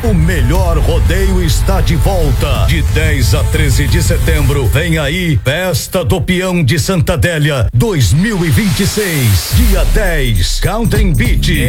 O melhor rodeio está de volta. De 10 a 13 de setembro, vem aí Festa do Peão de Santa Adélia 2026. Dia 10, Country Beach.